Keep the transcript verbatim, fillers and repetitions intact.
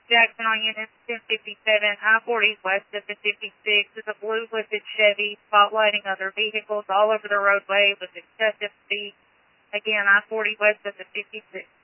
Jackson on unit ten fifty-seven, I forty west of the fifty-six is a blue lifted Chevy spotlighting other vehicles all over the roadway with excessive speed. Again, I forty west of the fifty-six.